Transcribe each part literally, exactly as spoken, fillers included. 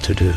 to do.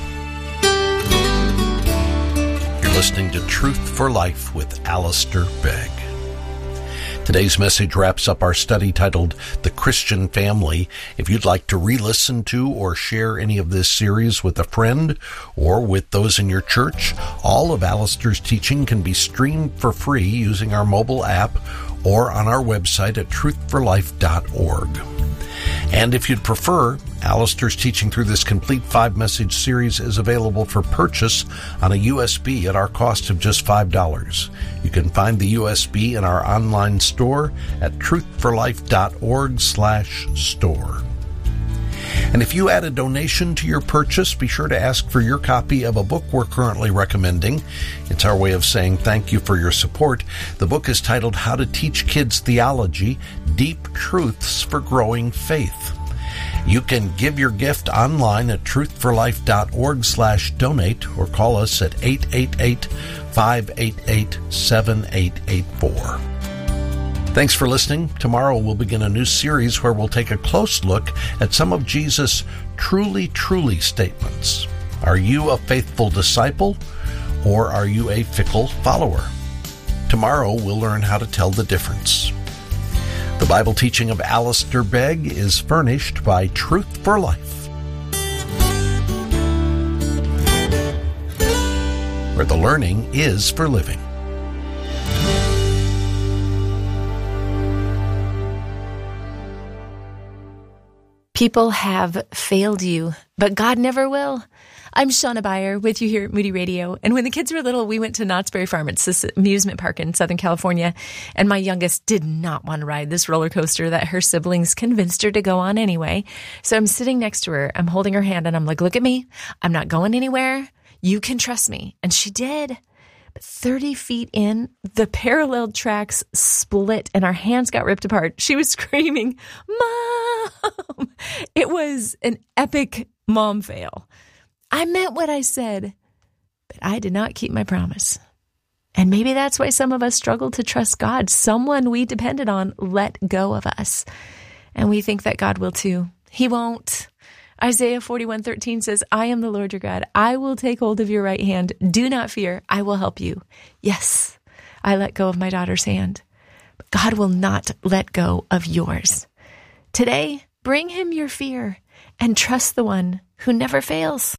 You're listening to Truth for Life with Alistair Begg. Today's message wraps up our study titled The Christian Family. If you'd like to re-listen to or share any of this series with a friend or with those in your church, all of Alistair's teaching can be streamed for free using our mobile app or on our website at truth for life dot org. And if you'd prefer, Alistair's teaching through this complete five-message series is available for purchase on a U S B at our cost of just five dollars. You can find the U S B in our online store at truth for life dot org slash store. And if you add a donation to your purchase, be sure to ask for your copy of a book we're currently recommending. It's our way of saying thank you for your support. The book is titled How to Teach Kids Theology, Deep Truths for Growing Faith. You can give your gift online at truth for life dot org slash donate or call us at eight eight eight, five eight eight, seven eight eight four. Thanks for listening. Tomorrow we'll begin a new series where we'll take a close look at some of Jesus' truly, truly statements. Are you a faithful disciple or are you a fickle follower? Tomorrow we'll learn how to tell the difference. The Bible teaching of Alistair Begg is furnished by Truth for Life, where the learning is for living. People have failed you, but God never will. I'm Shauna Beyer with you here at Moody Radio. And when the kids were little, we went to Knott's Berry Farm. It's this amusement park in Southern California. And my youngest did not want to ride this roller coaster that her siblings convinced her to go on anyway. So I'm sitting next to her. I'm holding her hand and I'm like, look at me. I'm not going anywhere. You can trust me. And she did. But thirty feet in, the parallel tracks split and our hands got ripped apart. She was screaming, Mom! It was an epic mom fail. I meant what I said, but I did not keep my promise. And maybe that's why some of us struggle to trust God. Someone we depended on let go of us. And we think that God will too. He won't. Isaiah forty-one thirteen says, I am the Lord your God. I will take hold of your right hand. Do not fear. I will help you. Yes, I let go of my daughter's hand. But God will not let go of yours. Today, bring him your fear and trust the one who never fails.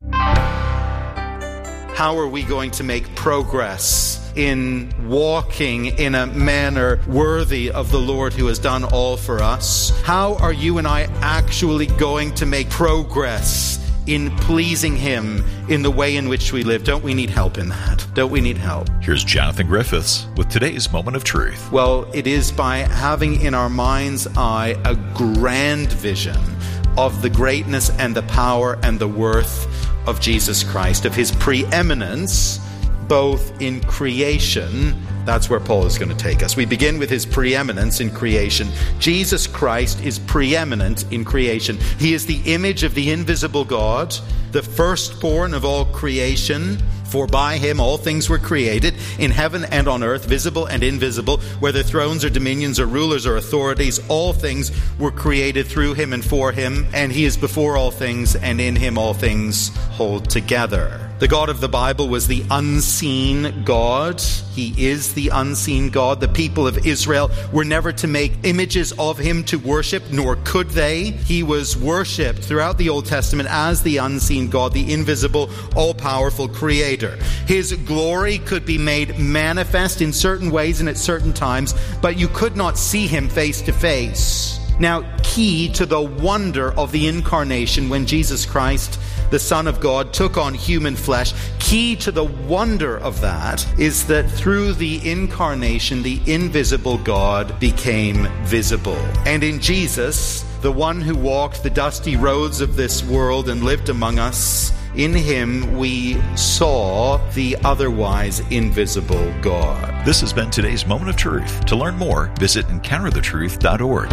How are we going to make progress in walking in a manner worthy of the Lord who has done all for us? How are you and I actually going to make progress in pleasing him in the way in which we live? Don't we need help in that? Don't we need help? Here's Jonathan Griffiths with today's Moment of Truth. Well, it is by having in our mind's eye a grand vision of the greatness and the power and the worth of Jesus Christ, of his preeminence, both in creation. That's where Paul is going to take us. We begin with his preeminence in creation. Jesus Christ is preeminent in creation. He is the image of the invisible God, the firstborn of all creation. For by him all things were created, in heaven and on earth, visible and invisible, whether thrones or dominions or rulers or authorities, all things were created through him and for him, and he is before all things, and in him all things hold together. The God of the Bible was the unseen God. He is the unseen God. The people of Israel were never to make images of him to worship, nor could they. He was worshipped throughout the Old Testament as the unseen God, the invisible, all-powerful creator. His glory could be made manifest in certain ways and at certain times, but you could not see him face to face. Now, key to the wonder of the incarnation, when Jesus Christ, the Son of God, took on human flesh, key to the wonder of that is that through the incarnation, the invisible God became visible. And in Jesus, the one who walked the dusty roads of this world and lived among us, in him we saw the otherwise invisible God. This has been today's Moment of Truth. To learn more, visit encounter the truth dot org.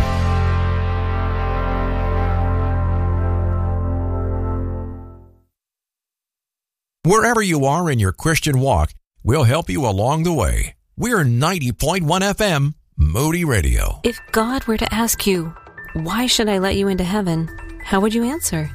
Wherever you are in your Christian walk, we'll help you along the way. We're ninety point one F M, Moody Radio. If God were to ask you, why should I let you into heaven? How would you answer?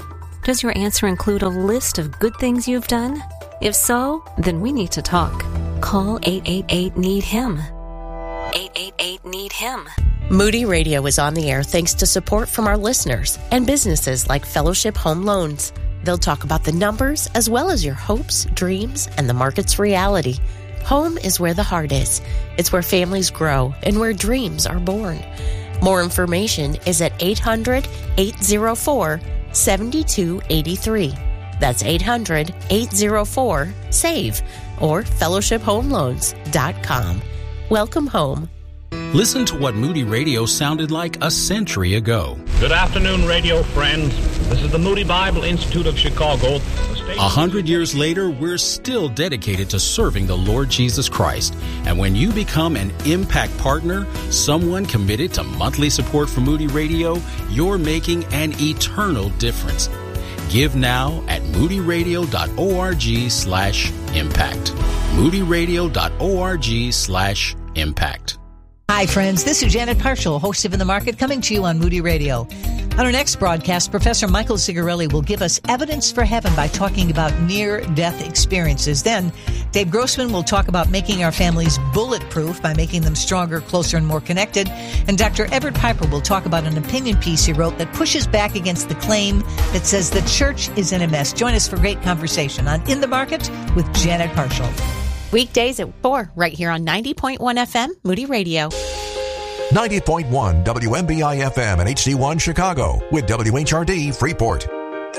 Does your answer include a list of good things you've done? If so, then we need to talk. Call eight eight eight, need him. eight eight eight, need him. Moody Radio is on the air thanks to support from our listeners and businesses like Fellowship Home Loans. They'll talk about the numbers as well as your hopes, dreams, and the market's reality. Home is where the heart is. It's where families grow and where dreams are born. More information is at eight hundred, eight oh four, seven two eight three. That's eight hundred, eight oh four, SAVE or fellowship home loans dot com. Welcome home. Listen to what Moody Radio sounded like a century ago. Good afternoon, radio friends. This is the Moody Bible Institute of Chicago. A hundred years later, we're still dedicated to serving the Lord Jesus Christ. And when you become an Impact Partner, someone committed to monthly support for Moody Radio, you're making an eternal difference. Give now at moodyradio.org slash impact. moodyradio.org slash impact. Hi, friends. This is Janet Parshall, host of In the Market, coming to you on Moody Radio. On our next broadcast, Professor Michael Zigarelli will give us evidence for heaven by talking about near-death experiences. Then, Dave Grossman will talk about making our families bulletproof by making them stronger, closer, and more connected. And Doctor Everett Piper will talk about an opinion piece he wrote that pushes back against the claim that says the church is in a mess. Join us for great conversation on In the Market with Janet Parshall. Weekdays at four, right here on ninety point one F M, Moody Radio. ninety point one W M B I F M and H D one Chicago with W H R D Freeport.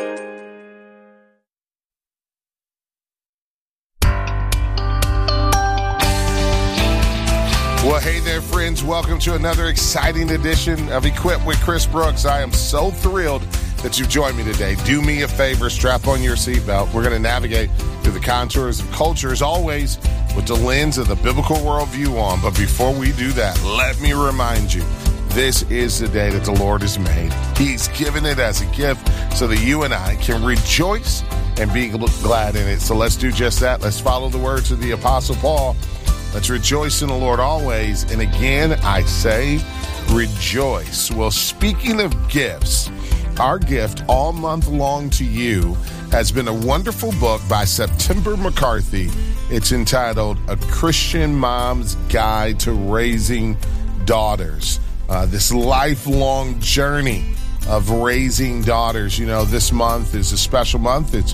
Well, hey there, friends. Welcome to another exciting edition of Equipped with Chris Brooks. I am so thrilled that you've joined me today. Do me a favor, strap on your seatbelt. We're going to navigate through the contours of culture, as always, with the lens of the biblical worldview on. But before we do that, let me remind you, this is the day that the Lord has made. He's given it as a gift so that you and I can rejoice and be glad in it. So let's do just that. Let's follow the words of the Apostle Paul. Let's rejoice in the Lord always. And again, I say rejoice. Well, speaking of gifts, our gift all month long to you has been a wonderful book by September McCarthy. It's entitled A Christian Mom's Guide to Raising Daughters. Uh, this lifelong journey of raising daughters. You know, this month is a special month. It's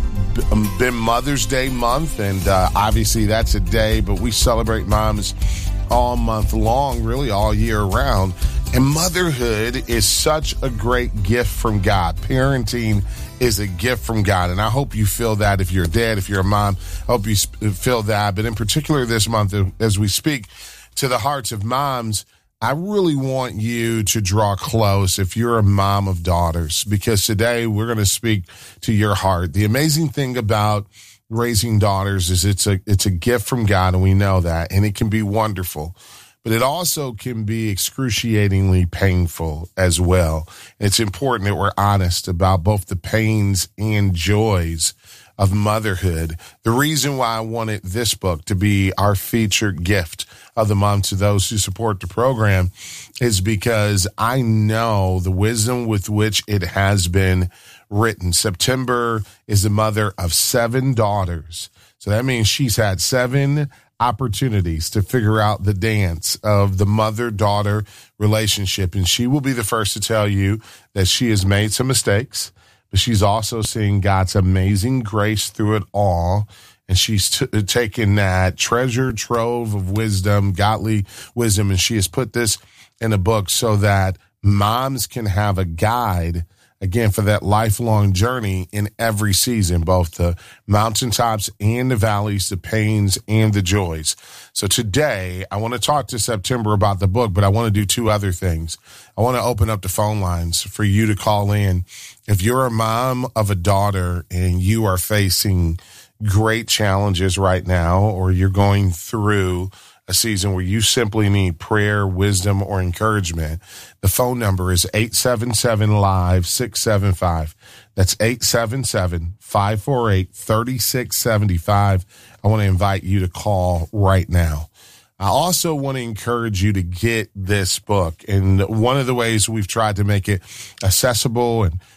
been Mother's Day month, and uh, obviously that's a day, but we celebrate moms all month long, really all year round. And motherhood is such a great gift from God. Parenting is a gift from God. And I hope you feel that if you're a dad, if you're a mom, I hope you feel that. But in particular this month, as we speak to the hearts of moms, I really want you to draw close if you're a mom of daughters, because today we're going to speak to your heart. The amazing thing about raising daughters is it's a it's a gift from God, and we know that, and it can be wonderful. But it also can be excruciatingly painful as well. It's important that we're honest about both the pains and joys of motherhood. The reason why I wanted this book to be our featured gift of the month to those who support the program is because I know the wisdom with which it has been written. September is the mother of seven daughters. So that means she's had seven opportunities to figure out the dance of the mother-daughter relationship. And she will be the first to tell you that she has made some mistakes, but she's also seeing God's amazing grace through it all. And she's t- taken that treasure trove of wisdom, godly wisdom, and she has put this in a book so that moms can have a guide, again, for that lifelong journey in every season, both the mountaintops and the valleys, the pains and the joys. So today, I want to talk to September about the book, but I want to do two other things. I want to open up the phone lines for you to call in. If you're a mom of a daughter and you are facing great challenges right now, or you're going through a season where you simply need prayer, wisdom, or encouragement, the phone number is eight seven seven, live, six seven five. That's eight seven seven, five four eight, three six seven five. I want to invite you to call right now. I also want to encourage you to get this book. And one of the ways we've tried to make it accessible and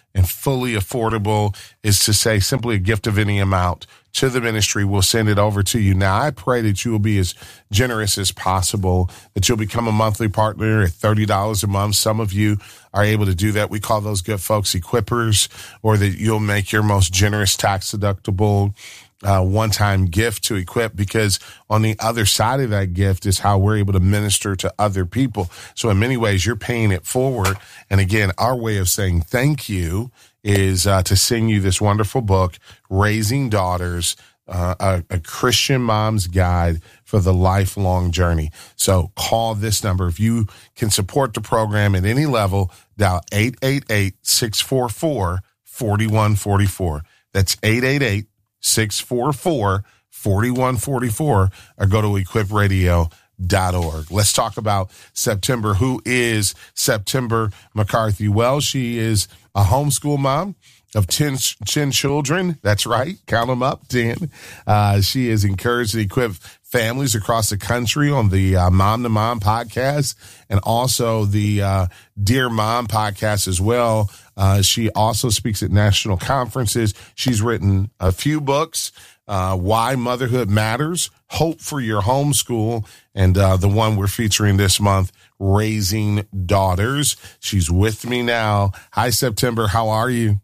and fully affordable is to say simply a gift of any amount to the ministry. We'll send it over to you. Now, I pray that you will be as generous as possible, that you'll become a monthly partner at thirty dollars a month. Some of you are able to do that. We call those good folks equippers, or that you'll make your most generous tax deductible Uh, one-time gift to Equip, because on the other side of that gift is how we're able to minister to other people. So in many ways, you're paying it forward. And again, our way of saying thank you is uh, to send you this wonderful book, Raising Daughters, uh, a, a Christian mom's guide for the lifelong journey. So call this number. If you can support the program at any level, dial eight eight eight, six four four, four one four four. That's eight eight eight, six four four, four one four four, or go to equip radio dot org. Let's talk about September. Who is September McCarthy? Well, she is a homeschool mom of ten, ten children. That's right. Count them up, ten. Uh, she is encouraged to equip families across the country on the uh, Mom to Mom podcast, and also the uh, Dear Mom podcast as well. Uh, she also speaks at national conferences. She's written a few books, uh, Why Motherhood Matters, Hope for Your Homeschool, and uh, the one we're featuring this month, Raising Daughters. She's with me now. Hi, September. How are you?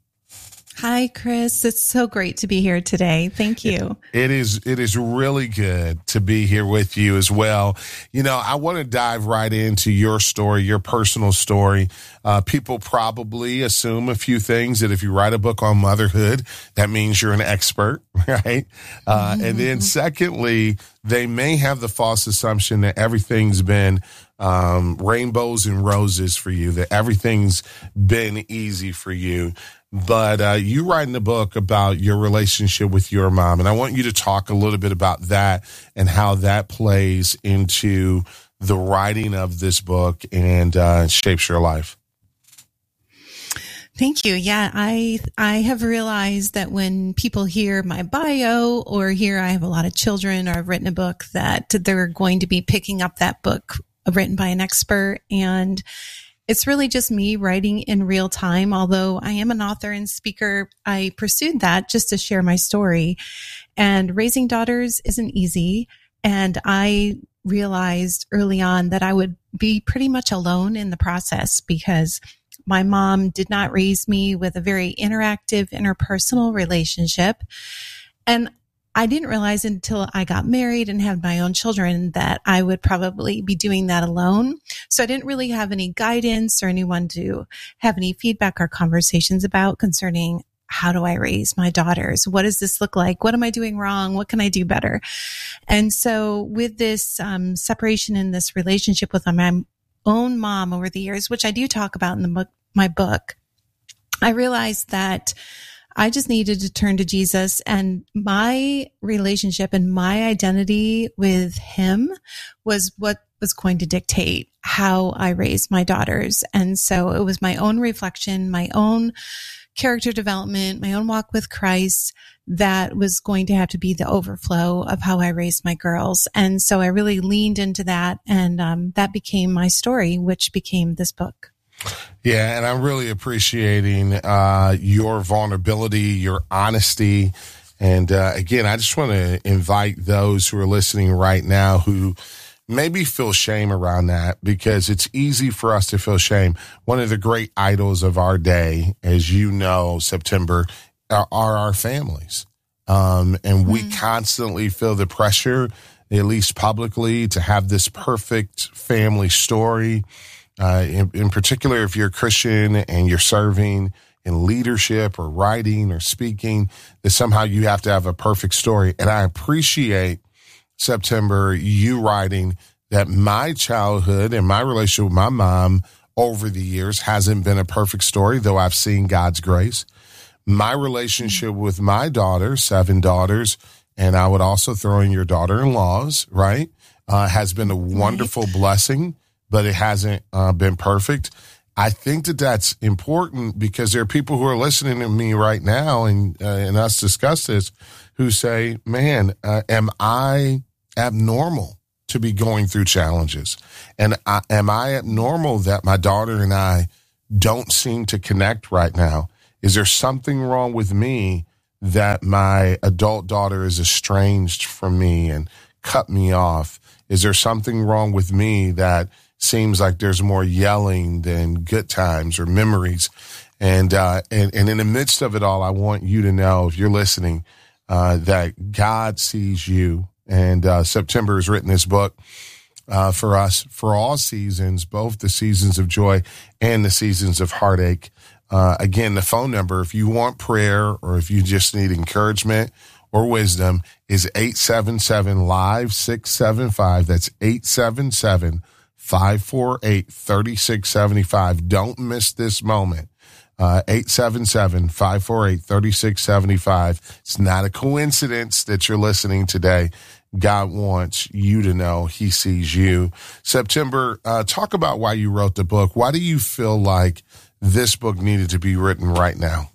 Hi, Chris. It's so great to be here today. Thank you. It is, it is really good to be here with you as well. You know, I want to dive right into your story, your personal story. Uh, people probably assume a few things, that if you write a book on motherhood, that means you're an expert, right? Uh, mm-hmm. And then secondly, they may have the false assumption that everything's been um, rainbows and roses for you, that everything's been easy for you. But uh, you writing a book about your relationship with your mom, and I want you to talk a little bit about that and how that plays into the writing of this book and uh, shapes your life. Thank you. Yeah, I I have realized that when people hear my bio or hear I have a lot of children or I've written a book, that they're going to be picking up that book written by an expert, and it's really just me writing in real time. Although I am an author and speaker, I pursued that just to share my story. And raising daughters isn't easy. And I realized early on that I would be pretty much alone in the process, because my mom did not raise me with a very interactive, interpersonal relationship. And I didn't realize until I got married and had my own children that I would probably be doing that alone. So I didn't really have any guidance or anyone to have any feedback or conversations about concerning how do I raise my daughters? What does this look like? What am I doing wrong? What can I do better? And so with this um, separation in this relationship with my own mom over the years, which I do talk about in the book, my book, I realized that I just needed to turn to Jesus, and my relationship and my identity with him was what was going to dictate how I raised my daughters. And so it was my own reflection, my own character development, my own walk with Christ that was going to have to be the overflow of how I raised my girls. And so I really leaned into that, and um, that became my story, which became this book. Yeah, and I'm really appreciating uh, your vulnerability, your honesty. And uh, again, I just want to invite those who are listening right now who maybe feel shame around that, because it's easy for us to feel shame. One of the great idols of our day, as you know, September, are, are our families. Um, and we mm. constantly feel the pressure, at least publicly, to have this perfect family story. Uh, in, in particular, if you're a Christian and you're serving in leadership or writing or speaking, that somehow you have to have a perfect story. And I appreciate, September, you writing that my childhood and my relationship with my mom over the years hasn't been a perfect story, though I've seen God's grace. My relationship with my daughter, seven daughters, and I would also throw in your daughter-in-laws, right, uh, has been a wonderful blessing, but it hasn't uh, been perfect. I think that that's important, because there are people who are listening to me right now and uh, and us discuss this, who say, man, uh, am I abnormal to be going through challenges? And I, am I abnormal that my daughter and I don't seem to connect right now? Is there something wrong with me that my adult daughter is estranged from me and cut me off? Is there something wrong with me that seems like there's more yelling than good times or memories? And, uh, and, and in the midst of it all, I want you to know, if you're listening, uh, that God sees you. And, uh, September has written this book, uh, for us, for all seasons, both the seasons of joy and the seasons of heartache. Uh, again, the phone number, if you want prayer or if you just need encouragement or wisdom, is eight seven seven, live six seven five. That's eight seven seven, five four eight, three six seven five. Don't miss this moment. Uh, eight seven seven, five four eight, three six seven five. It's not a coincidence that you're listening today. God wants you to know he sees you. September, uh, talk about why you wrote the book. Why do you feel like this book needed to be written right now?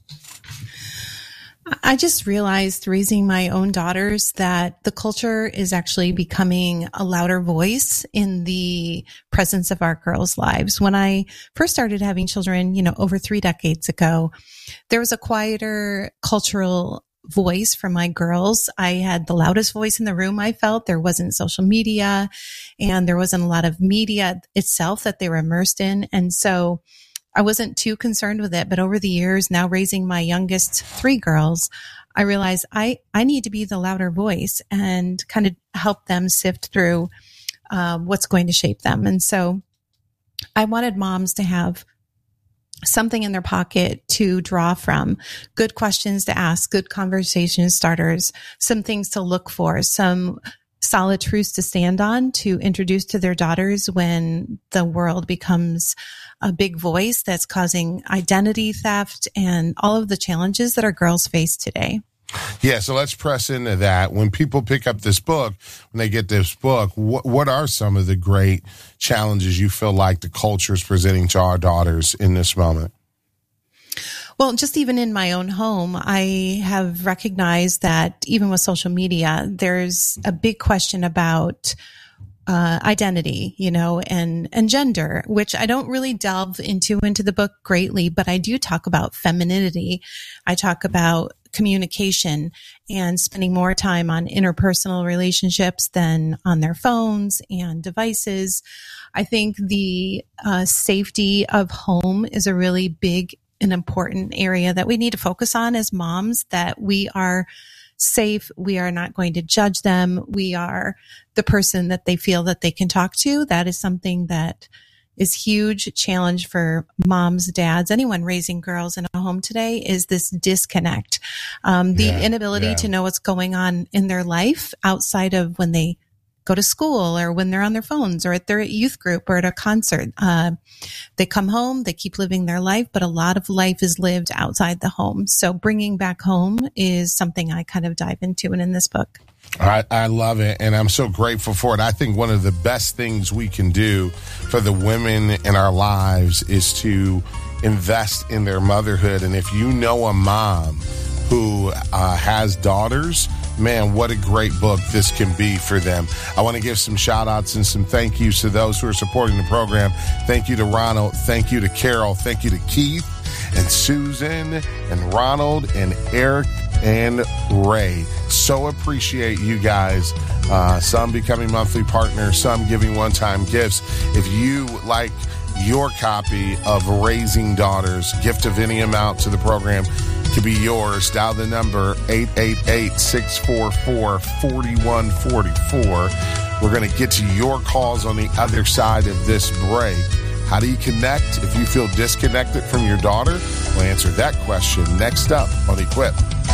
I just realized, raising my own daughters, that the culture is actually becoming a louder voice in the presence of our girls' lives. When I first started having children, you know, over three decades ago, there was a quieter cultural voice from my girls. I had the loudest voice in the room. I felt there wasn't social media and there wasn't a lot of media itself that they were immersed in. And so I wasn't too concerned with it, but over the years, now raising my youngest three girls, I realized I, I need to be the louder voice and kind of help them sift through uh, what's going to shape them. And so I wanted moms to have something in their pocket to draw from, good questions to ask, good conversation starters, some things to look for, some solid truths to stand on to introduce to their daughters when the world becomes a big voice that's causing identity theft and all of the challenges that our girls face today. Yeah, so let's press into that. When people pick up this book, when they get this book, what what are some of the great challenges you feel like the culture is presenting to our daughters in this moment? Well, just even in my own home, I have recognized that even with social media, there's a big question about uh, identity, you know, and, and gender, which I don't really delve into into the book greatly, but I do talk about femininity. I talk about communication and spending more time on interpersonal relationships than on their phones and devices. I think the uh, safety of home is a really big an important area that we need to focus on as moms, that we are safe. We are not going to judge them. We are the person that they feel that they can talk to. That is something that is huge challenge for moms, dads, anyone raising girls in a home today, is this disconnect. Um, the yeah, inability yeah. to know what's going on in their life outside of when they go to school or when they're on their phones or at their youth group or at a concert. Uh, they come home, they keep living their life, but a lot of life is lived outside the home. So bringing back home is something I kind of dive into and in this book. I, I love it, and I'm so grateful for it. I think one of the best things we can do for the women in our lives is to invest in their motherhood. And if you know a mom who uh, has daughters, man, what a great book this can be for them. I want to give some shout outs and some thank yous to those who are supporting the program. Thank you to Ronald. Thank you to Carol. Thank you to Keith and Susan and Ronald and Eric and Ray. So appreciate you guys. Uh, some becoming monthly partners, some giving one-time gifts. If you like your copy of Raising Daughters, gift of any amount to the program to be yours, dial the number eight eight eight, six four four, four one four four. We're going to get to your calls on the other side of this break. How do you connect if you feel disconnected from your daughter? We'll answer that question next up on Equip.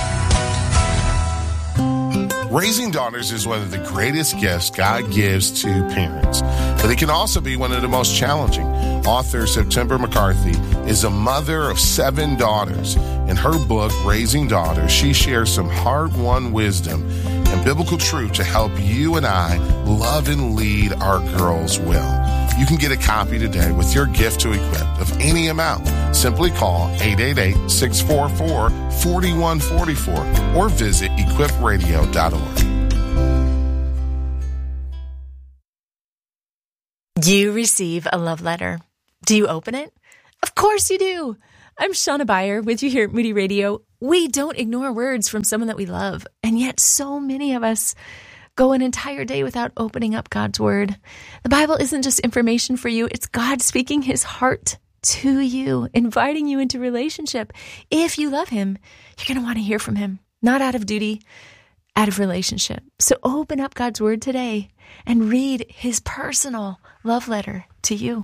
Raising daughters is one of the greatest gifts God gives to parents, but it can also be one of the most challenging. Author September McCarthy is a mother of seven daughters. In her book, Raising Daughters, she shares some hard-won wisdom and biblical truth to help you and I love and lead our girls well. You can get a copy today with your gift to Equip of any amount. Simply call eight eight eight, six four four, four one four four or visit equip radio dot org. You receive a love letter. Do you open it? Of course you do. I'm Shauna Beyer with you here at Moody Radio. We don't ignore words from someone that we love, and yet so many of us go an entire day without opening up God's Word. The Bible isn't just information for you. It's God speaking His heart to you, inviting you into relationship. If you love Him, you're going to want to hear from Him, not out of duty, out of relationship. So open up God's Word today and read His personal love letter to you.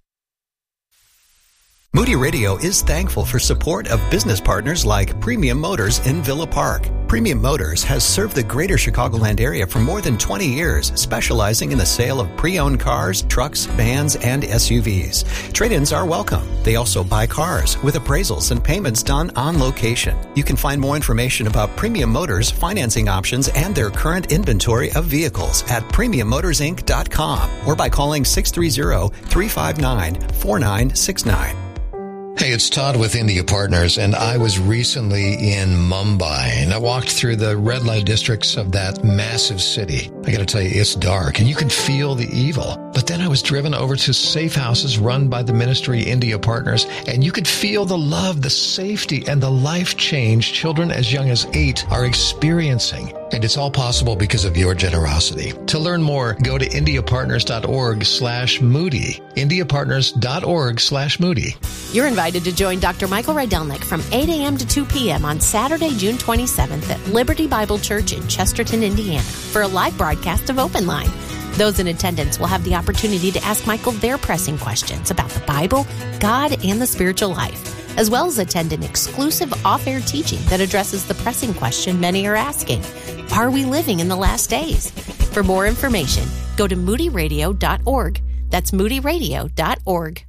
Moody Radio is thankful for support of business partners like Premium Motors in Villa Park. Premium Motors has served the greater Chicagoland area for more than twenty years, specializing in the sale of pre-owned cars, trucks, vans, and S U Vs. Trade-ins are welcome. They also buy cars with appraisals and payments done on location. You can find more information about Premium Motors financing options and their current inventory of vehicles at premium motors inc dot com or by calling six three zero, three five nine, four nine six nine. Hey, it's Todd with India Partners, and I was recently in Mumbai, and I walked through the red light districts of that massive city. I gotta tell you, it's dark, and you can feel the evil. But then I was driven over to safe houses run by the Ministry India Partners, and you could feel the love, the safety, and the life change children as young as eight are experiencing. And it's all possible because of your generosity. To learn more, go to indiapartners.org slash Moody. indiapartners.org slash Moody. You're invited to join Doctor Michael Rydelnik from eight a.m. to two p.m. on Saturday, June twenty-seventh at Liberty Bible Church in Chesterton, Indiana, for a live broadcast of Open Line. Those in attendance will have the opportunity to ask Michael their pressing questions about the Bible, God, and the spiritual life, as well as attend an exclusive off-air teaching that addresses the pressing question many are asking: are we living in the last days? For more information, go to moody radio dot org. That's moody radio dot org.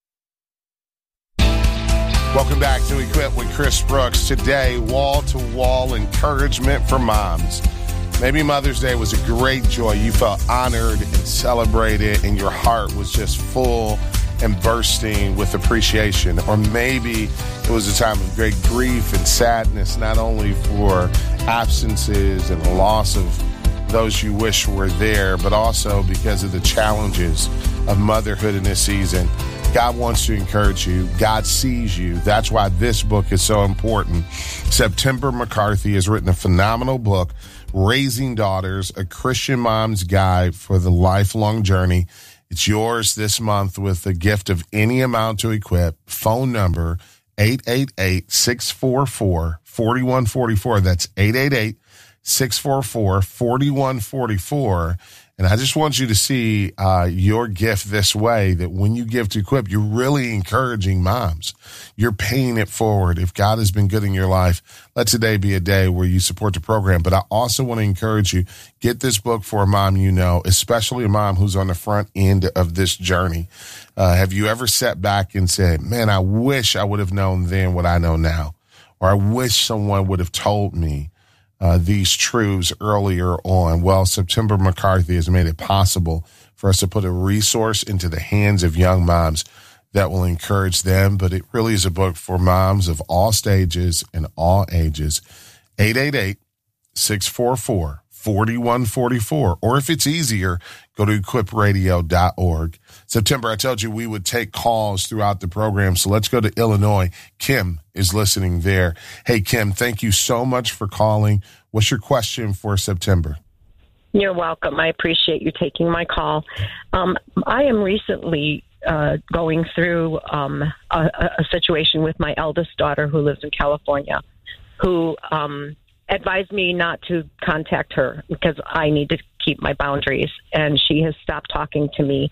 Welcome back to Equip with Chris Brooks. Today, wall-to-wall encouragement for moms. Maybe Mother's Day was a great joy. You felt honored and celebrated, and your heart was just full and bursting with appreciation. Or maybe it was a time of great grief and sadness, not only for absences and the loss of those you wish were there, but also because of the challenges of motherhood in this season. God wants to encourage you. God sees you. That's why this book is so important. September McCarthy has written a phenomenal book, Raising Daughters, a Christian Mom's Guide for the Lifelong Journey. It's yours this month with a gift of any amount to equip. Phone number eight eight eight, six four four, four one four four. That's eight eight eight, six four four, four one four four. And I just want you to see uh, your gift this way, that when you give to Equip, you're really encouraging moms. You're paying it forward. If God has been good in your life, let today be a day where you support the program. But I also want to encourage you, get this book for a mom you know, especially a mom who's on the front end of this journey. Uh, have you ever sat back and said, man, I wish I would have known then what I know now, or I wish someone would have told me Uh, these truths earlier on? Well, September McCarthy has made it possible for us to put a resource into the hands of young moms that will encourage them. But it really is a book for moms of all stages and all ages. eight eight eight, six four four, four one four four. Or if it's easier, go to equip radio dot org. September, I told you we would take calls throughout the program. So let's go to Illinois. Kim is listening there. Hey, Kim, thank you so much for calling. What's your question for September? You're welcome. I appreciate you taking my call. Um, I am recently uh, going through um, a, a situation with my eldest daughter who lives in California, who um, advised me not to contact her because I need to keep my boundaries, and she has stopped talking to me.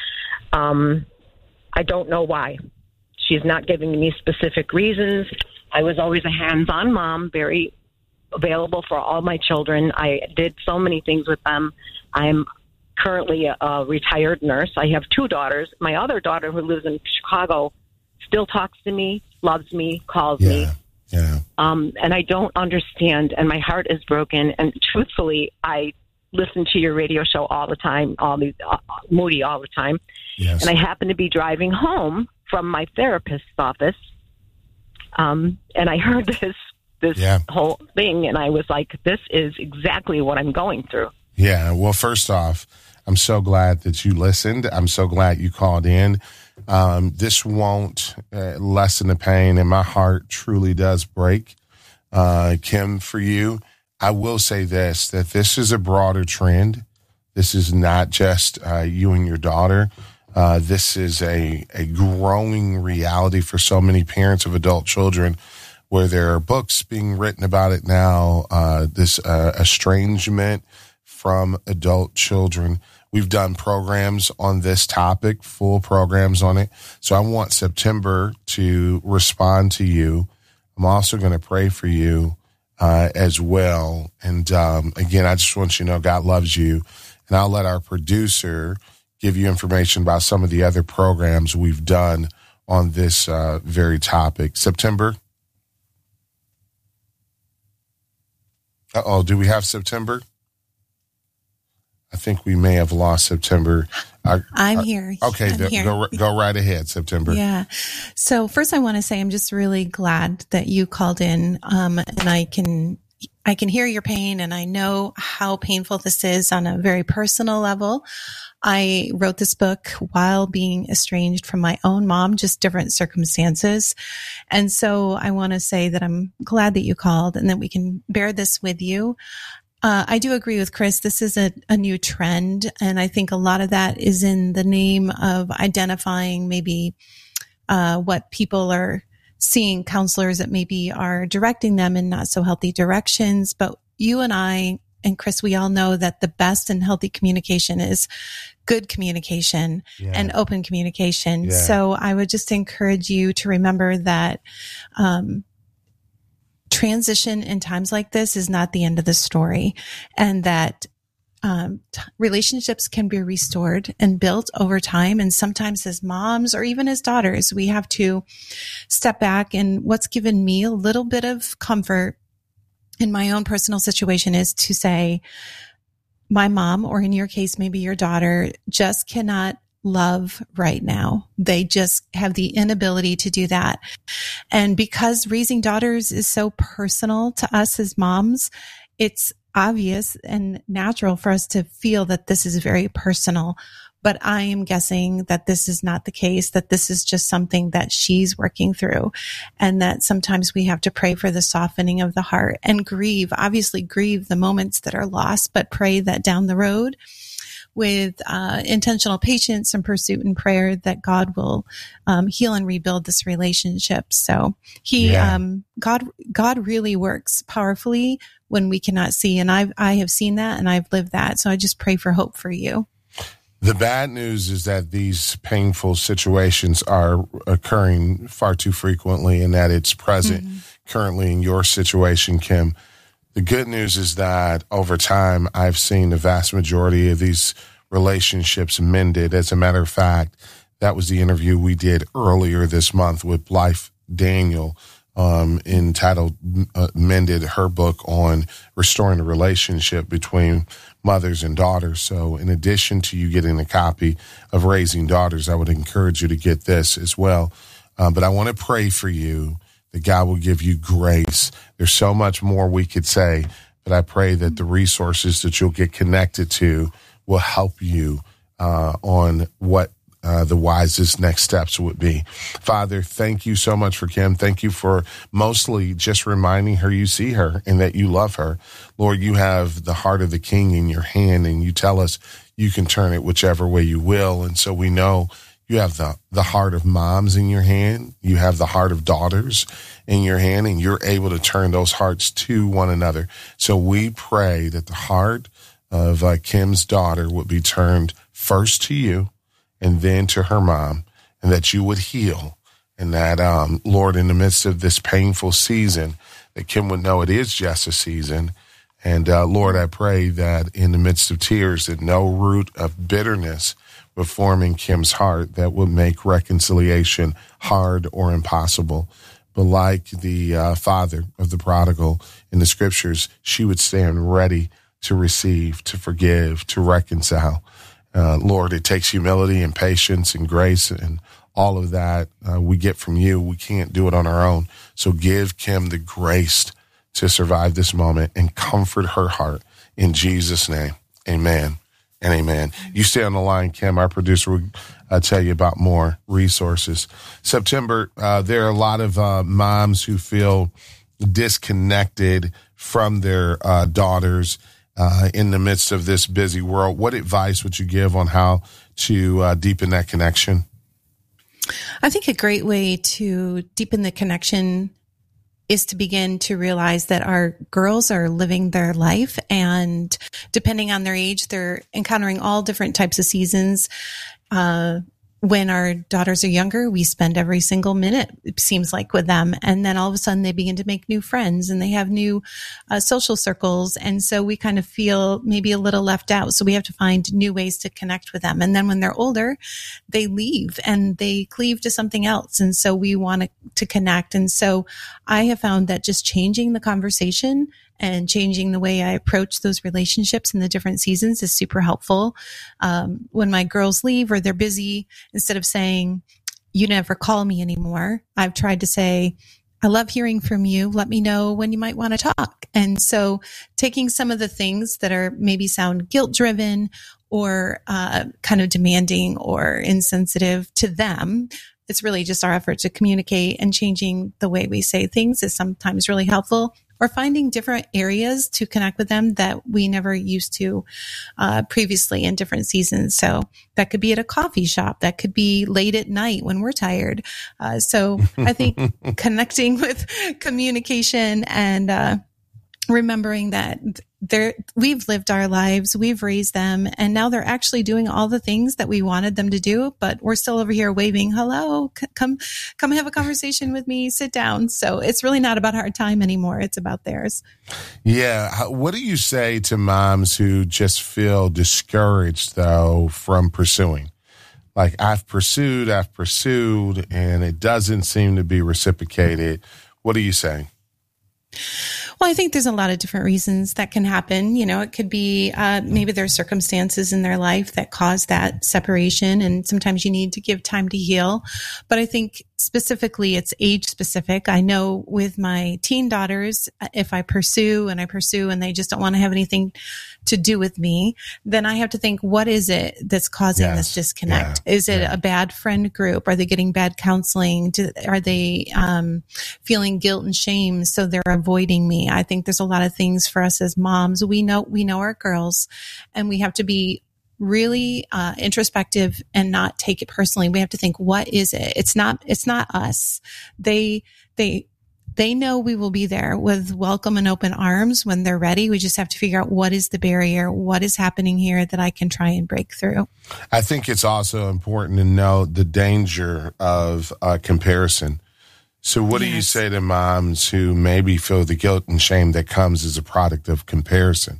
Um, I don't know why. She's not giving me specific reasons. I was always a hands-on mom, very available for all my children. I did so many things with them. I'm currently a, a retired nurse. I have two daughters. My other daughter, who lives in Chicago, still talks to me, loves me, calls yeah, me. Yeah. Um, and I don't understand, and my heart is broken. And truthfully, I listen to your radio show all the time, all the uh, Moody all the time. Yes. And I happen to be driving home from my therapist's office, um, and I heard this this yeah. whole thing, and I was like, this is exactly what I'm going through. Yeah, well, first off, I'm so glad that you listened. I'm so glad you called in. Um, this won't uh, lessen the pain, and my heart truly does break. Uh, Kim, for you, I will say this, that this is a broader trend. This is not just uh, you and your daughter. Uh, this is a, a growing reality for so many parents of adult children, where there are books being written about it now, uh, this uh, estrangement from adult children. We've done programs on this topic, full programs on it. So I want September to respond to you. I'm also going to pray for you uh, as well. And um, again, I just want you to know God loves you. And I'll let our producer give you information about some of the other programs we've done on this uh, very topic. September? Uh-oh, do we have September? I think we may have lost September. I, I'm I, here. Okay, I'm go, here. go go right ahead, September. Yeah. So first, I want to say I'm just really glad that you called in, um, and I can I can hear your pain, and I know how painful this is on a very personal level. I wrote this book while being estranged from my own mom, just different circumstances. And so I want to say that I'm glad that you called and that we can bear this with you. Uh, I do agree with Chris. This is a, a new trend. And I think a lot of that is in the name of identifying maybe uh, what people are seeing, counselors that maybe are directing them in not so healthy directions. But you and I, and Chris, we all know that the best and healthy communication is good communication yeah. and open communication. Yeah. So I would just encourage you to remember that um, transition in times like this is not the end of the story, and that um, t- relationships can be restored and built over time. And sometimes as moms or even as daughters, we have to step back. And what's given me a little bit of comfort in my own personal situation is to say, my mom, or in your case, maybe your daughter, just cannot love right now. They just have the inability to do that. And because raising daughters is so personal to us as moms, it's obvious and natural for us to feel that this is very personal. But I am guessing that this is not the case, that this is just something that she's working through, and that sometimes we have to pray for the softening of the heart and grieve, obviously grieve the moments that are lost, but pray that down the road with uh, intentional patience and pursuit and prayer that God will um, heal and rebuild this relationship. So he, yeah. um, God, God really works powerfully when we cannot see. And I've, I have seen that and I've lived that. So I just pray for hope for you. The bad news is that these painful situations are occurring far too frequently, and that it's present mm-hmm. currently in your situation, Kim. The good news is that over time, I've seen the vast majority of these relationships mended. As a matter of fact, that was the interview we did earlier this month with Blythe Daniel, um, entitled uh, Mended, her book on restoring the relationship between mothers and daughters. So in addition to you getting a copy of Raising Daughters, I would encourage you to get this as well. Um, but I want to pray for you that God will give you grace. There's so much more we could say, but I pray that the resources that you'll get connected to will help you uh, on what uh, the wisest next steps would be. Father, thank you so much for Kim. Thank you for mostly just reminding her you see her and that you love her. Lord, you have the heart of the King in your hand, and you tell us you can turn it whichever way you will. And so we know you have the, the heart of moms in your hand. You have the heart of daughters in your hand, and you're able to turn those hearts to one another. So we pray that the heart of uh, Kim's daughter would be turned first to you and then to her mom, and that you would heal. And that, um, Lord, in the midst of this painful season, that Kim would know it is just a season. And uh, Lord, I pray that in the midst of tears, that no root of bitterness would form in Kim's heart that would make reconciliation hard or impossible. But like the uh, father of the prodigal in the scriptures, she would stand ready to receive, to forgive, to reconcile. Uh, Lord, it takes humility and patience and grace, and all of that uh, we get from you. We can't do it on our own. So give Kim the grace to survive this moment and comfort her heart in Jesus' name. Amen and amen. You stay on the line, Kim. Our producer will uh, tell you about more resources. September, uh, there are a lot of uh, moms who feel disconnected from their uh, daughters uh, in the midst of this busy world. What advice would you give on how to uh, deepen that connection? I think a great way to deepen the connection is to begin to realize that our girls are living their life, and depending on their age, they're encountering all different types of seasons. Uh, when our daughters are younger, we spend every single minute, it seems like, with them. And then all of a sudden they begin to make new friends and they have new uh, social circles. And so we kind of feel maybe a little left out. So we have to find new ways to connect with them. And then when they're older, they leave and they cleave to something else. And so we want to, to connect. And so I have found that just changing the conversation and changing the way I approach those relationships in the different seasons is super helpful. Um, when my girls leave or they're busy, instead of saying, you never call me anymore, I've tried to say, I love hearing from you. Let me know when you might want to talk. And so taking some of the things that are maybe sound guilt driven or uh, kind of demanding or insensitive to them, it's really just our effort to communicate, and changing the way we say things is sometimes really helpful. Or finding different areas to connect with them that we never used to uh, previously in different seasons. So that could be at a coffee shop. That could be late at night when we're tired. Uh, so I think connecting with communication and uh, remembering that they're, we've lived our lives, we've raised them, and now they're actually doing all the things that we wanted them to do, but we're still over here waving, hello, c- come, come have a conversation with me, sit down. So it's really not about our time anymore. It's about theirs. Yeah. What do you say to moms who just feel discouraged, though, from pursuing? Like, I've pursued, I've pursued, and it doesn't seem to be reciprocated. What do you say? Well, I think there's a lot of different reasons that can happen. You know, it could be uh, maybe there are circumstances in their life that cause that separation, and sometimes you need to give time to heal. But I think specifically it's age specific. I know with my teen daughters, if I pursue and I pursue and they just don't want to have anything to do with me, then I have to think, what is it that's causing yes. this disconnect? Yeah. Is it yeah. a bad friend group? Are they getting bad counseling? Do, are they um, feeling guilt and shame, so they're avoiding me? I think there's a lot of things for us as moms. We know, we know our girls, and we have to be really uh, introspective and not take it personally. We have to think, what is it? It's not, it's not us. They, they, they know we will be there with welcome and open arms when they're ready. We just have to figure out what is the barrier, what is happening here that I can try and break through. I think it's also important to know the danger of uh, comparison. So what yes. do you say to moms who maybe feel the guilt and shame that comes as a product of comparison?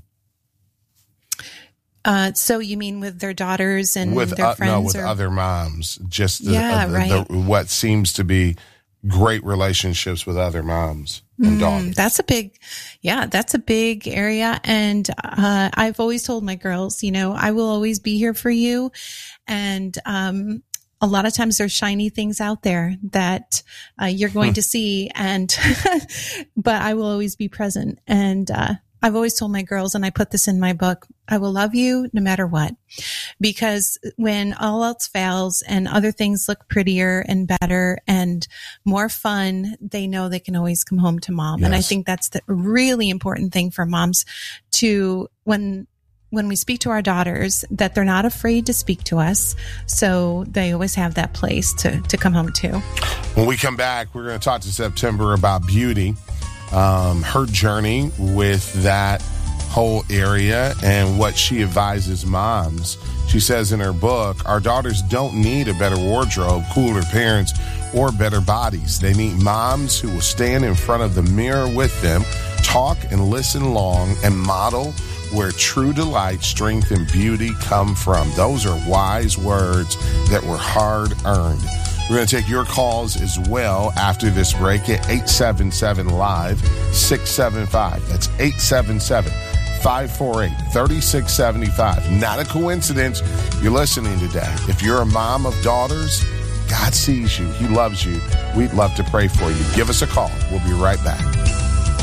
Uh, so you mean with their daughters and with, their uh, friends? No, with or? other moms. Just the, yeah, uh, the, right. the, what seems to be great relationships with other moms and mm, daughters. That's a big, yeah, that's a big area. And uh, I've always told my girls, you know, I will always be here for you. And um, a lot of times there's shiny things out there that uh, you're going to see, and but I will always be present. And uh, I've always told my girls, and I put this in my book, I will love you no matter what. Because when all else fails and other things look prettier and better and more fun, they know they can always come home to mom. Yes. And I think that's the really important thing for moms to, when when we speak to our daughters, that they're not afraid to speak to us. So they always have that place to, to come home to. When we come back, we're going to talk to September about beauty, um, her journey with that whole area, and what she advises moms. She says in her book, our daughters don't need a better wardrobe, cooler parents, or better bodies. They need moms who will stand in front of the mirror with them, talk and listen long, and model where true delight, strength, and beauty come from. Those are wise words that were hard-earned. We're going to take your calls as well after this break at eight seven seven, live six seven five. That's eight seven seven, five four eight, three six seven five. Not a coincidence you're listening today. If you're a mom of daughters, God sees you. He loves you. We'd love to pray for you. Give us a call. We'll be right back.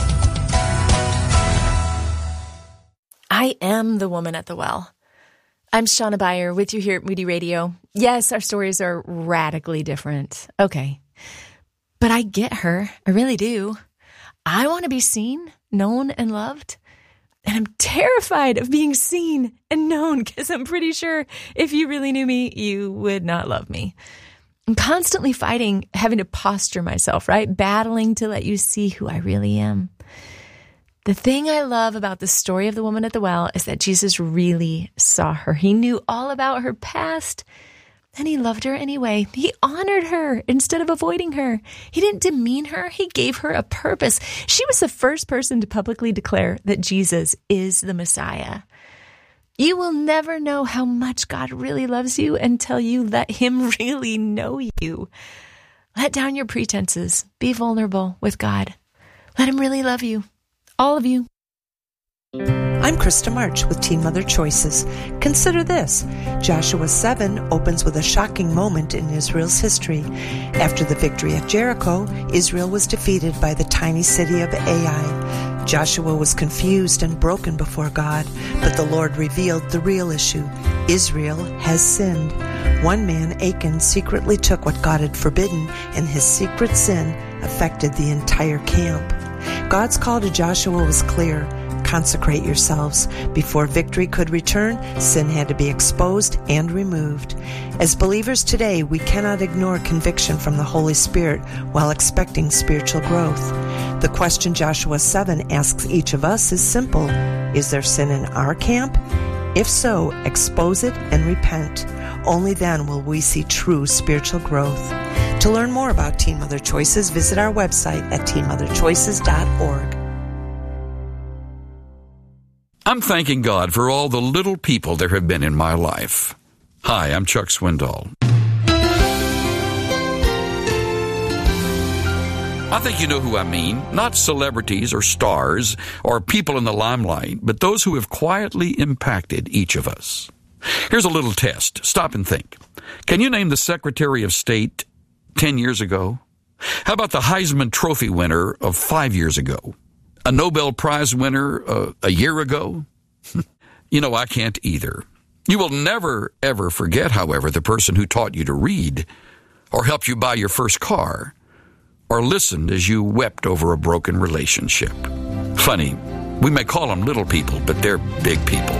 I am the woman at the well. I'm Shauna Beyer with you here at Moody Radio. Yes, our stories are radically different. Okay. But I get her. I really do. I want to be seen, known, and loved. And I'm terrified of being seen and known because I'm pretty sure if you really knew me, you would not love me. I'm constantly fighting, having to posture myself, right? Battling to let you see who I really am. The thing I love about the story of the woman at the well is that Jesus really saw her. He knew all about her past, and he loved her anyway. He honored her instead of avoiding her. He didn't demean her. He gave her a purpose. She was the first person to publicly declare that Jesus is the Messiah. You will never know how much God really loves you until you let him really know you. Let down your pretenses. Be vulnerable with God. Let him really love you. All of you. I'm Krista March with Teen Mother Choices. Consider this. Joshua seven opens with a shocking moment in Israel's history. After the victory at Jericho, Israel was defeated by the tiny city of Ai. Joshua was confused and broken before God, but the Lord revealed the real issue. Israel has sinned. One man, Achan, secretly took what God had forbidden, and his secret sin affected the entire camp. God's call to Joshua was clear. Consecrate yourselves. Before victory could return, sin had to be exposed and removed. As believers today, we cannot ignore conviction from the Holy Spirit while expecting spiritual growth. The question Joshua seven asks each of us is simple. Is there sin in our camp? If so, expose it and repent. Only then will we see true spiritual growth. To learn more about Teen Mother Choices, visit our website at teen mother choices dot org. I'm thanking God for all the little people there have been in my life. Hi, I'm Chuck Swindoll. I think you know who I mean. Not celebrities or stars or people in the limelight, but those who have quietly impacted each of us. Here's a little test. Stop and think. Can you name the Secretary of State ten years ago? How about the Heisman Trophy winner of five years ago? A Nobel Prize winner uh, a year ago? You know, I can't either. You will never, ever forget, however, the person who taught you to read, or helped you buy your first car, or listened as you wept over a broken relationship. Funny, we may call them little people, but they're big people.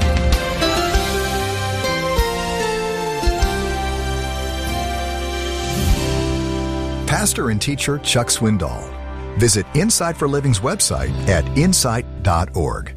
Pastor and teacher Chuck Swindoll. Visit Insight for Living's website at insight dot org.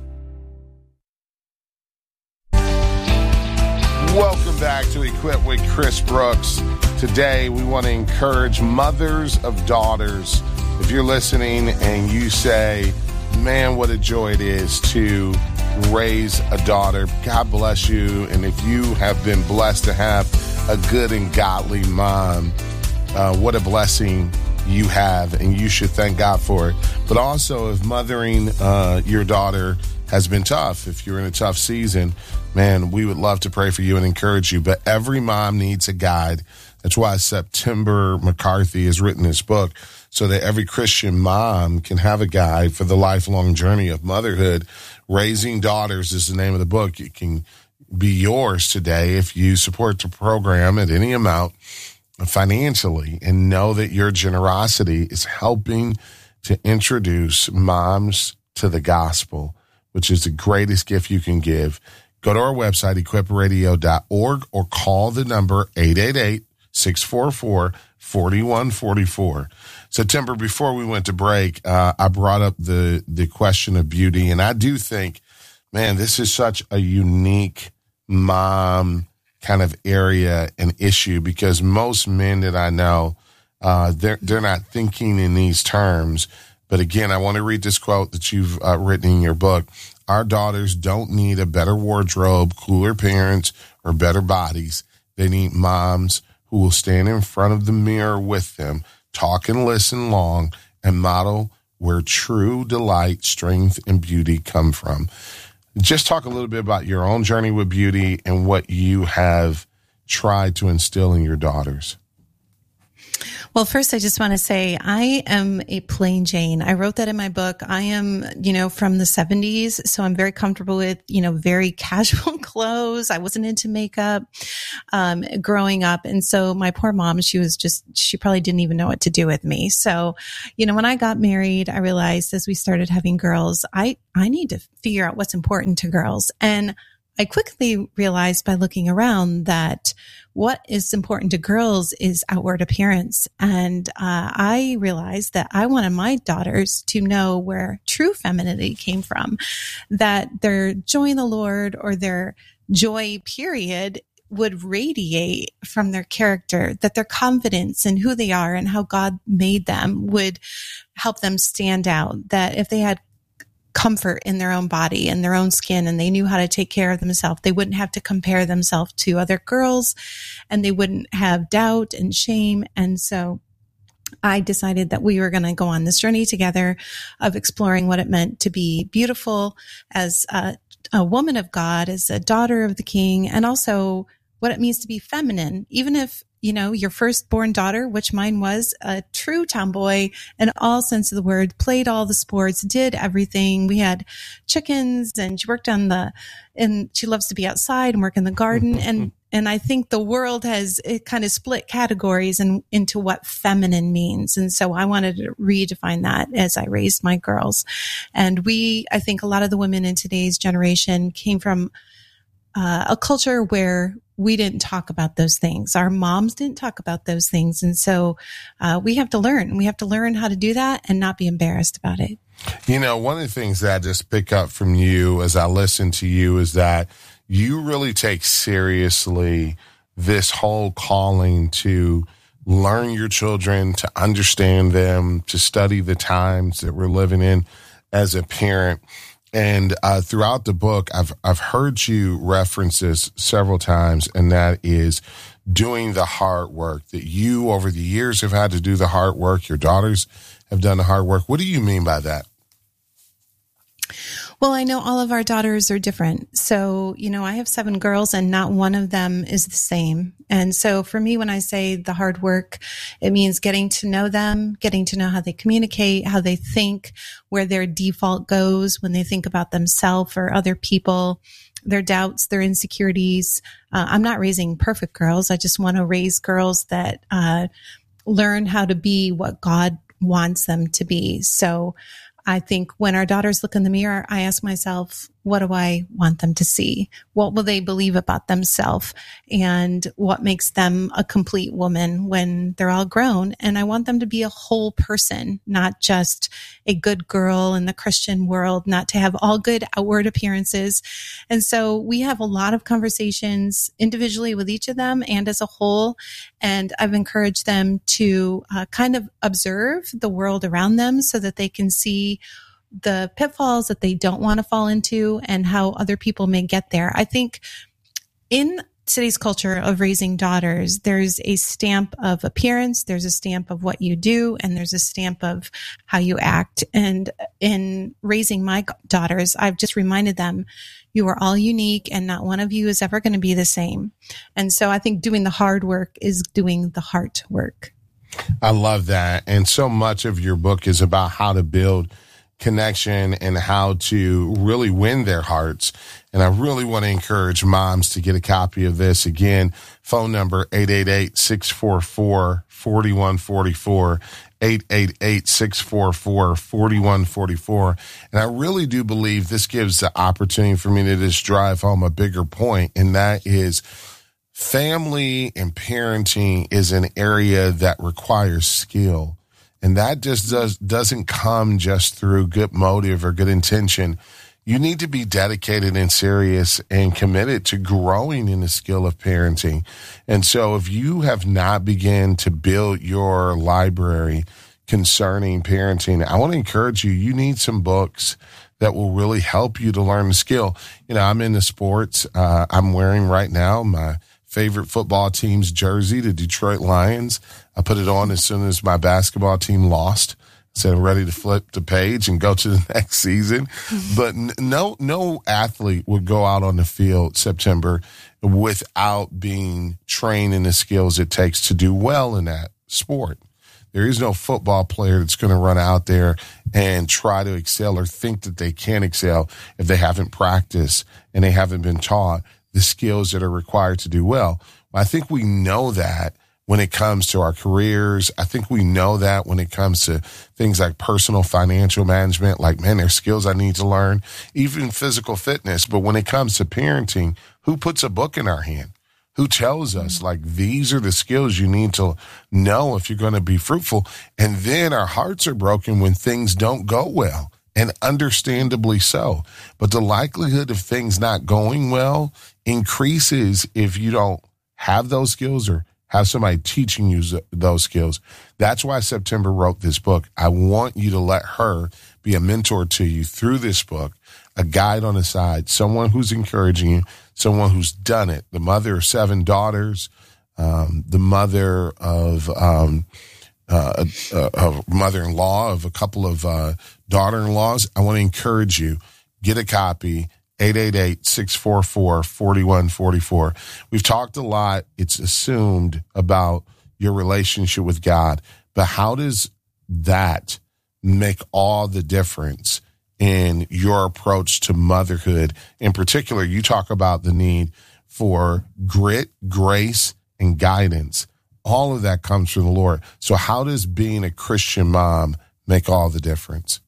Welcome back to Equip with Chris Brooks. Today we want to encourage mothers of daughters. If you're listening and you say, man, what a joy it is to raise a daughter, God bless you. And if you have been blessed to have a good and godly mom, uh, what a blessing you have, and you should thank God for it. But also, if mothering uh, your daughter has been tough, if you're in a tough season, man, we would love to pray for you and encourage you. But every mom needs a guide. That's why September McCarthy has written this book, so that every Christian mom can have a guide for the lifelong journey of motherhood. Raising Daughters is the name of the book. It can be yours today if you support the program at any amount financially, and know that your generosity is helping to introduce moms to the gospel, which is the greatest gift you can give. Go to our website, equip radio dot org, or call the number eight eight eight, six four four, four one four four. September, before we went to break, uh, I brought up the, the question of beauty, and I do think, man, this is such a unique mom kind of area and issue, because most men that I know, uh, they're, they're not thinking in these terms. But again, I want to read this quote that you've uh, written in your book. Our daughters don't need a better wardrobe, cooler parents, or better bodies. They need moms who will stand in front of the mirror with them, talk and listen long, and model where true delight, strength, and beauty come from. Just talk a little bit about your own journey with beauty and what you have tried to instill in your daughters. Well, first, I just want to say I am a plain Jane. I wrote that in my book. I am, you know, from the seventies, so I'm very comfortable with, you know, very casual clothes. I wasn't into makeup um, growing up. And so my poor mom, she was just, she probably didn't even know what to do with me. So, you know, when I got married, I realized as we started having girls, I, I need to figure out what's important to girls. And I quickly realized by looking around that what is important to girls is outward appearance. And uh, I realized that I wanted my daughters to know where true femininity came from, that their joy in the Lord or their joy period would radiate from their character, that their confidence in who they are and how God made them would help them stand out, that if they had comfort in their own body and their own skin and they knew how to take care of themselves, they wouldn't have to compare themselves to other girls and they wouldn't have doubt and shame. And so I decided that we were going to go on this journey together of exploring what it meant to be beautiful as a, a woman of God, as a daughter of the King, and also what it means to be feminine, even if, you know, your firstborn daughter, which mine was, a true tomboy in all sense of the word, played all the sports, did everything. We had chickens and she worked on the, and she loves to be outside and work in the garden. And, and I think the world has it kind of split categories and into what feminine means. And so I wanted to redefine that as I raised my girls. And we, I think a lot of the women in today's generation came from uh, a culture where we didn't talk about those things. Our moms didn't talk about those things. And so uh, we have to learn. We have to learn how to do that and not be embarrassed about it. You know, one of the things that I just pick up from you as I listen to you is that you really take seriously this whole calling to learn your children, to understand them, to study the times that we're living in as a parent. And uh, throughout the book, I've I've heard you reference this several times, and that is doing the hard work, that you over the years have had to do the hard work. Your daughters have done the hard work. What do you mean by that? Well, I know all of our daughters are different. So, you know, I have seven girls and not one of them is the same. And so for me, when I say the hard work, it means getting to know them, getting to know how they communicate, how they think, where their default goes when they think about themselves or other people, their doubts, their insecurities. Uh, I'm not raising perfect girls. I just want to raise girls that uh, learn how to be what God wants them to be. So I think when our daughters look in the mirror, I ask myself, what do I want them to see? What will they believe about themselves? And what makes them a complete woman when they're all grown? And I want them to be a whole person, not just a good girl in the Christian world, not to have all good outward appearances. And so we have a lot of conversations individually with each of them and as a whole. And I've encouraged them to uh, kind of observe the world around them so that they can see the pitfalls that they don't want to fall into and how other people may get there. I think in today's culture of raising daughters, there's a stamp of appearance, there's a stamp of what you do, and there's a stamp of how you act. And in raising my daughters, I've just reminded them, you are all unique and not one of you is ever going to be the same. And so I think doing the hard work is doing the heart work. I love that. And so much of your book is about how to build connection and how to really win their hearts. And I really want to encourage moms to get a copy of this. Again, phone number eight eight eight, six four four, four one four four, eight eight eight, six four four, four one four four. And I really do believe this gives the opportunity for me to just drive home a bigger point, and that is family and parenting is an area that requires skill. And that just does, doesn't come just through good motive or good intention. You need to be dedicated and serious and committed to growing in the skill of parenting. And so if you have not begun to build your library concerning parenting, I want to encourage you, you need some books that will really help you to learn the skill. You know, I'm into sports. Uh, I'm wearing right now my favorite football team's jersey, the Detroit Lions. I put it on as soon as my basketball team lost. So I'm ready to flip the page and go to the next season. But no, no athlete would go out on the field September without being trained in the skills it takes to do well in that sport. There is no football player that's going to run out there and try to excel or think that they can excel if they haven't practiced and they haven't been taught the skills that are required to do well. I think we know that when it comes to our careers. I think we know that when it comes to things like personal financial management, like, man, there's skills I need to learn, even physical fitness. But when it comes to parenting, who puts a book in our hand? Who tells us, like, these are the skills you need to know if you're going to be fruitful? And then our hearts are broken when things don't go well, and understandably so. But the likelihood of things not going well increases if you don't have those skills or have somebody teaching you those skills. That's why September wrote this book. I want you to let her be a mentor to you through this book, a guide on the side, someone who's encouraging you, someone who's done it, the mother of seven daughters, um, the mother of um, uh, a, a mother-in-law of a couple of uh, daughter-in-laws. I want to encourage you, get a copy, eight eight eight, six four four, four one four four. We've talked a lot, it's assumed, about your relationship with God, but how does that make all the difference in your approach to motherhood? In particular, you talk about the need for grit, grace, and guidance. All of that comes from the Lord. So how does being a Christian mom make all the difference?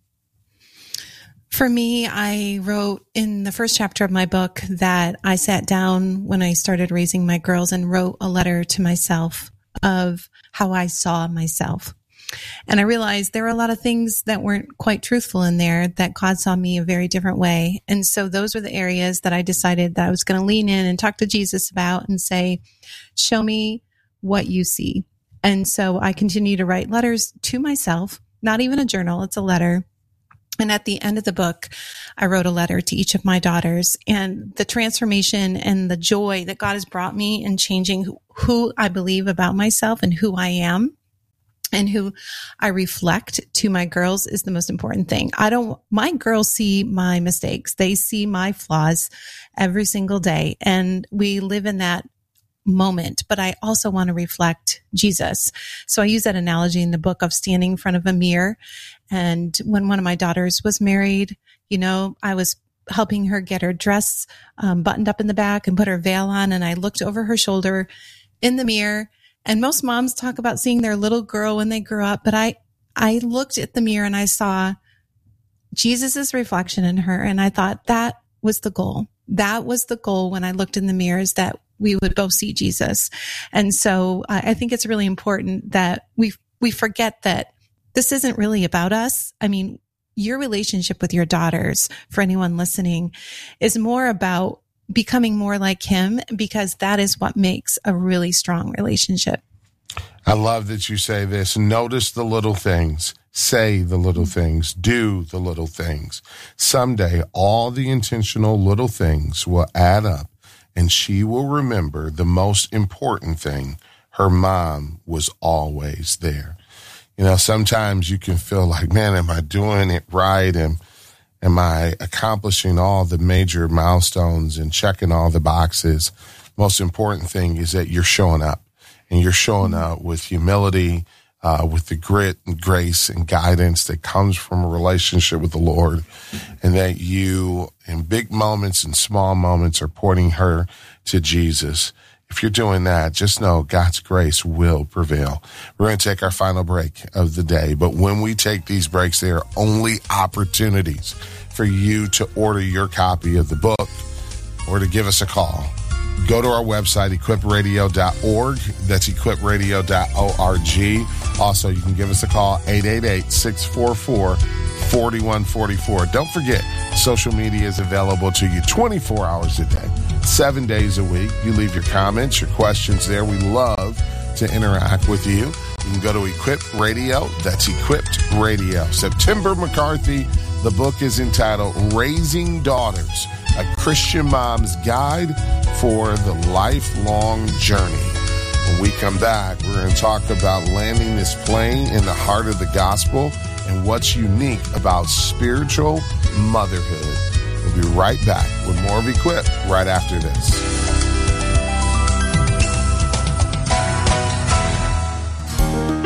For me, I wrote in the first chapter of my book that I sat down when I started raising my girls and wrote a letter to myself of how I saw myself. And I realized there were a lot of things that weren't quite truthful in there, that God saw me a very different way. And so those were the areas that I decided that I was going to lean in and talk to Jesus about and say, show me what you see. And so I continue to write letters to myself, not even a journal, it's a letter. And at the end of the book, I wrote a letter to each of my daughters, and the transformation and the joy that God has brought me in changing who, who I believe about myself and who I am and who I reflect to my girls is the most important thing. I don't, my girls see my mistakes. They see my flaws every single day, and we live in that moment, but I also want to reflect Jesus. So I use that analogy in the book of standing in front of a mirror. And when one of my daughters was married, you know, I was helping her get her dress um, buttoned up in the back and put her veil on. And I looked over her shoulder in the mirror. And most moms talk about seeing their little girl when they grow up. But I, I looked at the mirror and I saw Jesus's reflection in her. And I thought that was the goal. That was the goal when I looked in the mirror, is that we would both see Jesus. And so uh, I think it's really important that we we forget that this isn't really about us. I mean, your relationship with your daughters, for anyone listening, is more about becoming more like him, because that is what makes a really strong relationship. I love that you say this. Notice the little things. Say the little things. Do the little things. Someday, all the intentional little things will add up, and she will remember the most important thing. Her mom was always there. You know, sometimes you can feel like, man, am I doing it right? And am I accomplishing all the major milestones and checking all the boxes? Most important thing is that you're showing up, and you're showing up with humility, uh, with the grit and grace and guidance that comes from a relationship with the Lord, and that you, in big moments and small moments, are pointing her to Jesus. If you're doing that, just know God's grace will prevail. We're going to take our final break of the day, but when we take these breaks, they are only opportunities for you to order your copy of the book or to give us a call. Go to our website, equip radio dot org. That's equip radio dot org. Also, you can give us a call, eight eight eight, six four four, four one four four. Don't forget, social media is available to you twenty-four hours a day, seven days a week. You leave your comments, your questions there. We love to interact with you. You can go to Equipped Radio. That's Equipped Radio. September McCarthy. The book is entitled Raising Daughters, a Christian Mom's Guide for the Lifelong Journey. When we come back, we're going to talk about landing this plane in the heart of the gospel and what's unique about spiritual motherhood. We'll be right back with more of Equip right after this.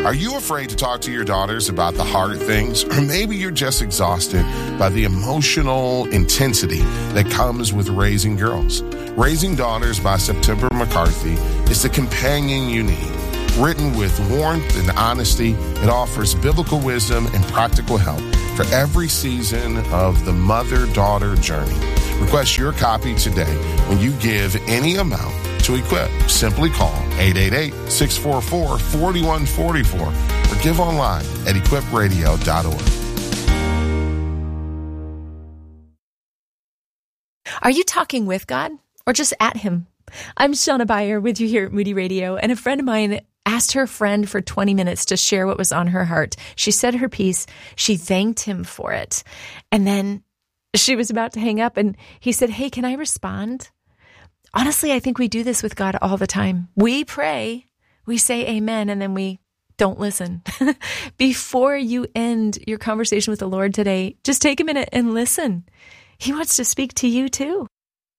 Are you afraid to talk to your daughters about the hard things? Or maybe you're just exhausted by the emotional intensity that comes with raising girls. Raising Daughters by September McCarthy is the companion you need. Written with warmth and honesty, it offers biblical wisdom and practical help for every season of the mother-daughter journey. Request your copy today when you give any amount to Equip. Simply call eight eight eight, six four four, four one four four or give online at equip radio dot org. Are you talking with God or just at Him? I'm Shauna Beyer with you here at Moody Radio, and a friend of mine asked her friend for twenty minutes to share what was on her heart. She said her piece. She thanked him for it. And then she was about to hang up, and he said, hey, can I respond? Honestly, I think we do this with God all the time. We pray, we say amen, and then we don't listen. Before you end your conversation with the Lord today, just take a minute and listen. He wants to speak to you too.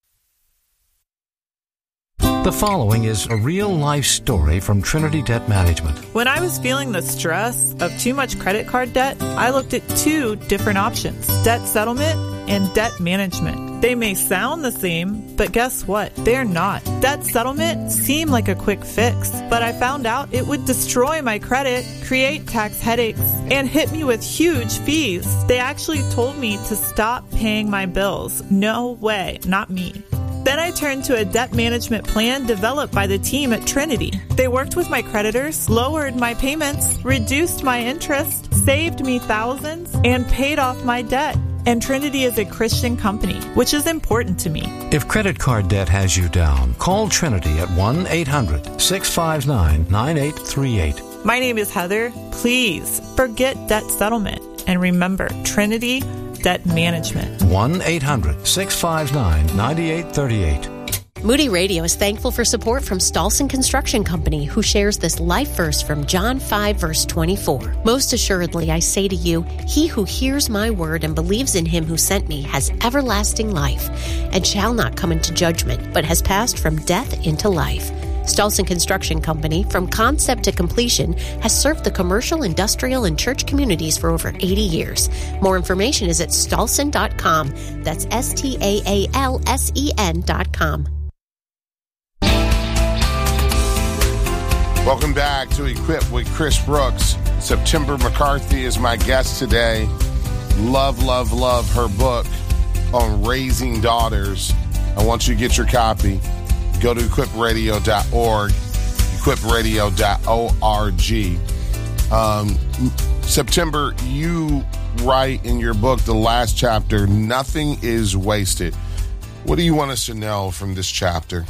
The following is a real-life story from Trinity Debt Management. When I was feeling the stress of too much credit card debt, I looked at two different options, debt settlement and debt management. They may sound the same, but guess what? They're not. Debt settlement seemed like a quick fix, but I found out it would destroy my credit, create tax headaches, and hit me with huge fees. They actually told me to stop paying my bills. No way, not me. Then I turned to a debt management plan developed by the team at Trinity. They worked with my creditors, lowered my payments, reduced my interest, saved me thousands, and paid off my debt. And Trinity is a Christian company, which is important to me. If credit card debt has you down, call Trinity at one eight hundred, six five nine, nine eight three eight. My name is Heather. Please forget debt settlement and remember Trinity Debt Management. one eight hundred, six five nine, nine eight three eight. Moody Radio is thankful for support from Stolson Construction Company, who shares this life verse from John five, verse twenty-four. Most assuredly, I say to you, he who hears my word and believes in him who sent me has everlasting life and shall not come into judgment, but has passed from death into life. Stolson Construction Company, from concept to completion, has served the commercial, industrial, and church communities for over eighty years. More information is at stolson dot com. That's S T A A L S E N dot com. Welcome back to Equip with Chris Brooks. September McCarthy is my guest today. Love, love, love her book on raising daughters. I want you to get your copy. Go to equip radio dot org, equip radio dot org. Um, September, you write in your book, the last chapter, nothing is wasted. What do you want us to know from this chapter?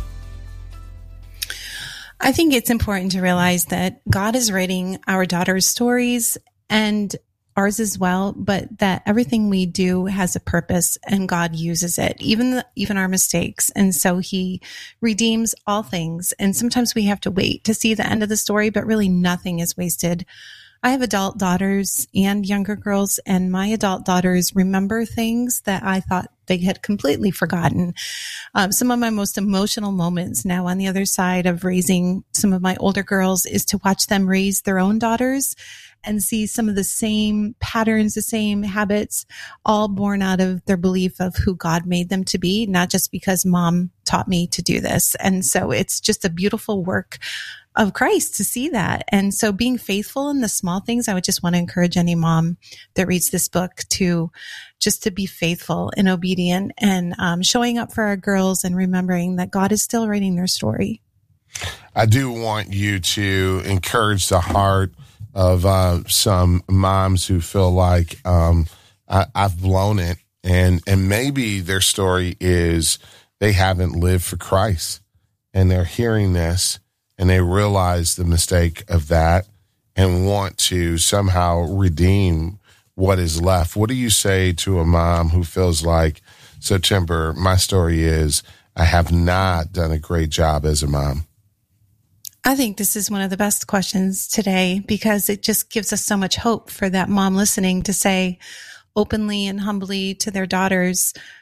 I think it's important to realize that God is writing our daughters' stories and ours as well, but that everything we do has a purpose and God uses it, even the, even our mistakes. And so he redeems all things. And sometimes we have to wait to see the end of the story, but really nothing is wasted. I have adult daughters and younger girls, and my adult daughters remember things that I thought they had completely forgotten. Um, some of my most emotional moments now on the other side of raising some of my older girls is to watch them raise their own daughters and see some of the same patterns, the same habits, all born out of their belief of who God made them to be, not just because mom taught me to do this. And so it's just a beautiful work of Christ to see that. And so being faithful in the small things, I would just want to encourage any mom that reads this book to just to be faithful and obedient and um, showing up for our girls and remembering that God is still writing their story. I do want you to encourage the heart of uh, some moms who feel like um, I, I've blown it, and and maybe their story is they haven't lived for Christ, and they're hearing this, and they realize the mistake of that, and want to somehow redeem what is left. What do you say to a mom who feels like, September, my story is I have not done a great job as a mom? I think this is one of the best questions today because it just gives us so much hope for that mom listening to say openly and humbly to their daughters,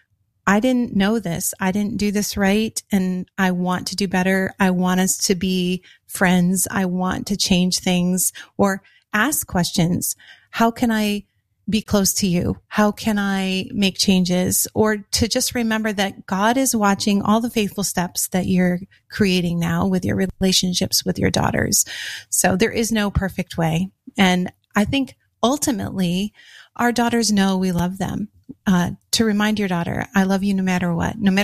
I didn't know this. I didn't do this right. And I want to do better. I want us to be friends. I want to change things, or ask questions. How can I be close to you? How can I make changes? Or to just remember that God is watching all the faithful steps that you're creating now with your relationships with your daughters. So there is no perfect way. And I think ultimately our daughters know we love them. Uh, to remind your daughter, I love you no matter what. No matter